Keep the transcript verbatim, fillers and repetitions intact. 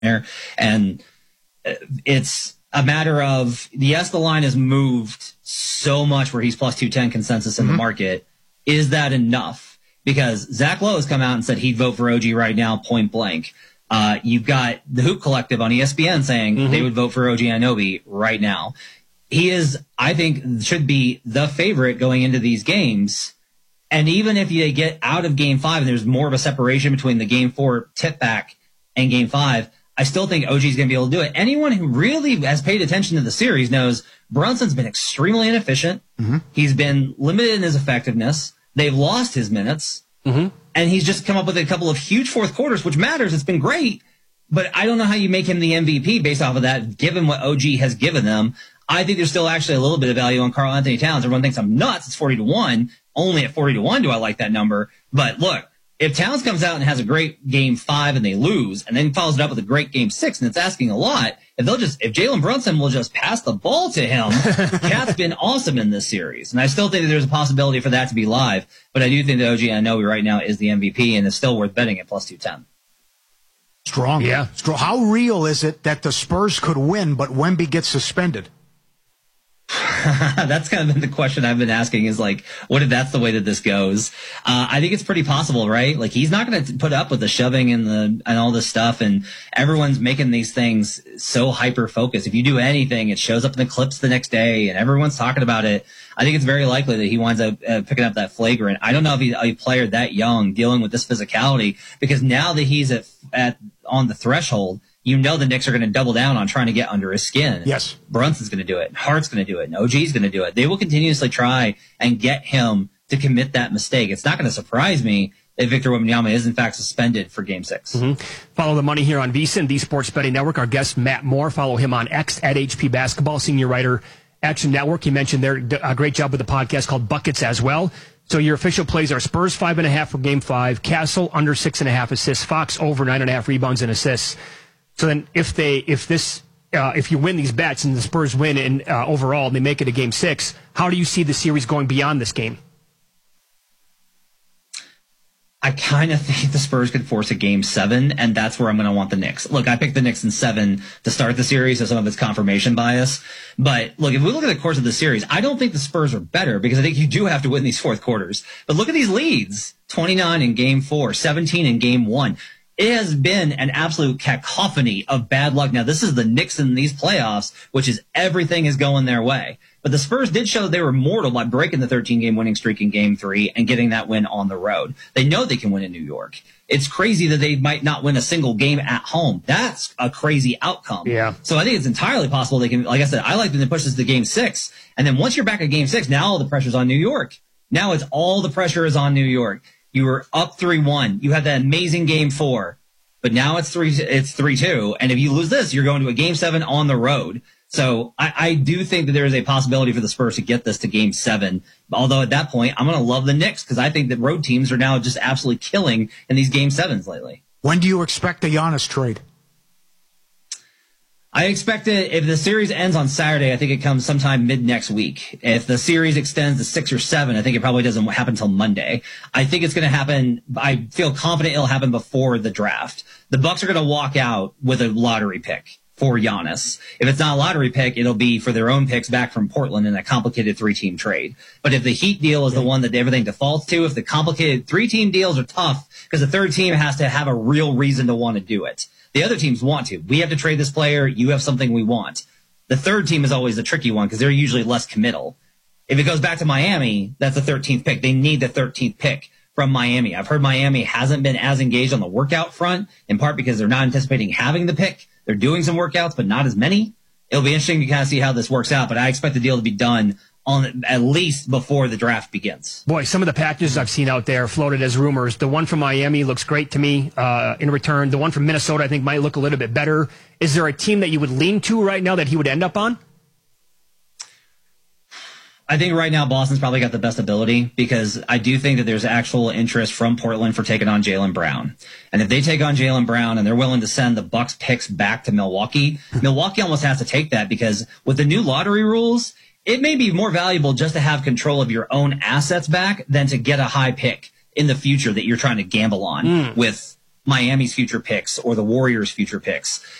there. And it's a matter of, yes, the line has moved so much where he's plus two ten consensus in mm-hmm. the market. Is that enough? Because Zach Lowe has come out and said he'd vote for O G right now, point blank. Uh, you've got the Hoop Collective on E S P N saying mm-hmm. they would vote for O G Anunoby right now. He is, I think, should be the favorite going into these games. And even if they get out of game five and there's more of a separation between the game four tip back and game five, I still think O G is going to be able to do it. Anyone who really has paid attention to the series knows Brunson's been extremely inefficient. Mm-hmm. He's been limited in his effectiveness. They've lost his minutes. Mm-hmm. And he's just come up with a couple of huge fourth quarters, which matters. It's been great. But I don't know how you make him the M V P based off of that, given what O G has given them. I think there's still actually a little bit of value on Karl Anthony Towns. Everyone thinks I'm nuts. It's forty to one. Only at forty to one do I like that number. But look, if Towns comes out and has a great game five and they lose, and then follows it up with a great game six, and it's asking a lot, if they'll just, if Jalen Brunson will just pass the ball to him, Cat's been awesome in this series. And I still think that there's a possibility for that to be live. But I do think that O G Anunoby right now is the M V P and is still worth betting at plus two ten. Strong. Yeah. Strong. How real is it that the Spurs could win, but Wemby gets suspended? That's kind of been the question I've been asking is like, what if that's the way that this goes? Uh, I think it's pretty possible, right? Like he's not going to put up with the shoving and the, and all this stuff. And everyone's making these things so hyper focused. If you do anything, it shows up in the clips the next day and everyone's talking about it. I think it's very likely that he winds up uh, picking up that flagrant. I don't know if he's a player that young dealing with this physicality, because now that he's at, at on the threshold, you know the Knicks are going to double down on trying to get under his skin. Yes. Brunson's going to do it. Hart's going to do it. And O G's going to do it. They will continuously try and get him to commit that mistake. It's not going to surprise me if Victor Wembanyama is, in fact, suspended for Game six. Mm-hmm. Follow the money here on VSiN, the Sports Betting Network. Our guest, Matt Moore. Follow him on X at H P Basketball, senior writer, Action Network. He mentioned they're a great job with the podcast called Buckets as well. So your official plays are Spurs five and a half for Game five, Castle under six and a half assists, Fox over nine and a half rebounds and assists. So then, if they, if this, uh, if you win these bets and the Spurs win and uh, overall and they make it a game six, how do you see the series going beyond this game? I kind of think the Spurs could force a game seven, and that's where I'm going to want the Knicks. Look, I picked the Knicks in seven to start the series, so some of it's confirmation bias. But look, if we look at the course of the series, I don't think the Spurs are better because I think you do have to win these fourth quarters. But look at these leads: twenty-nine in game four, seventeen in game one. It has been an absolute cacophony of bad luck. Now, this is the Knicks in these playoffs, which is everything is going their way. But the Spurs did show they were mortal by breaking the thirteen-game winning streak in Game three and getting that win on the road. They know they can win in New York. It's crazy that they might not win a single game at home. That's a crazy outcome. Yeah. So I think it's entirely possible they can, like I said, I like them to push this to Game six. And then once you're back at Game six, now all the pressure's on New York. Now it's all the pressure is on New York. You were up three one. You had that amazing game four, but now it's three, it's three two. And if you lose this, you're going to a game seven on the road. So I, I do think that there is a possibility for the Spurs to get this to game seven. Although at that point, I'm going to love the Knicks because I think that road teams are now just absolutely killing in these game sevens lately. When do you expect the Giannis trade? I expect it, if the series ends on Saturday, I think it comes sometime mid next week. If the series extends to six or seven, I think it probably doesn't happen until Monday. I think it's going to happen. I feel confident it'll happen before the draft. The Bucks are going to walk out with a lottery pick for Giannis. If it's not a lottery pick, it'll be for their own picks back from Portland in a complicated three-team trade. But if the Heat deal is the one that everything defaults to, if the complicated three-team deals are tough, because the third team has to have a real reason to want to do it. The other teams want to. We have to trade this player. You have something we want. The third team is always the tricky one because they're usually less committal. If it goes back to Miami, that's the thirteenth pick. They need the thirteenth pick from Miami. I've heard Miami hasn't been as engaged on the workout front, in part because they're not anticipating having the pick. They're doing some workouts, but not as many. It'll be interesting to kind of see how this works out, but I expect the deal to be done on at least before the draft begins. Boy, some of the packages I've seen out there floated as rumors. The one from Miami looks great to me uh, in return. The one from Minnesota I think might look a little bit better. Is there a team that you would lean to right now that he would end up on? I think right now Boston's probably got the best ability because I do think that there's actual interest from Portland for taking on Jaylen Brown. And if they take on Jaylen Brown and they're willing to send the Bucks picks back to Milwaukee, Milwaukee almost has to take that because with the new lottery rules, it may be more valuable just to have control of your own assets back than to get a high pick in the future that you're trying to gamble on mm. with Miami's future picks or the Warriors' future picks.